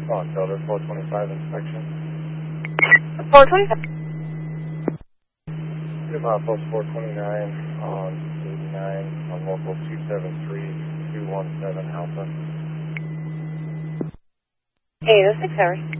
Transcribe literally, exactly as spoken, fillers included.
Oh, Delta four twenty-five inspection. four twenty-five. Give out post four twenty-nine on eighty-nine on local two seven three two one seven Alpha. eight oh six, Harry.